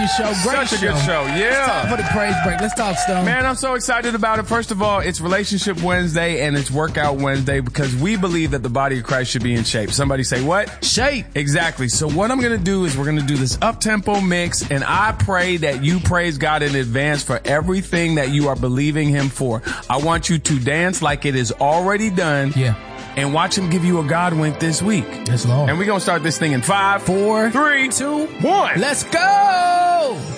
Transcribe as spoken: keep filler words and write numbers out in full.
your show. Great Such show. a good show. Yeah. It's time for the praise break. Let's talk, Stone. Man, I'm so excited about it. First of all, it's Relationship Wednesday and it's Workout Wednesday because we believe that the body of Christ should be in shape. Somebody say what? Shape. Exactly. So what I'm going to do is we're going to do this up-tempo mix, and I pray that you praise God in advance for everything that you are believing him for. I want you to dance like it is already done. Yeah. And watch him give you a God wink this week. Yes, Lord. And we're going to start this thing in five, Four, three, two, one. Let's go!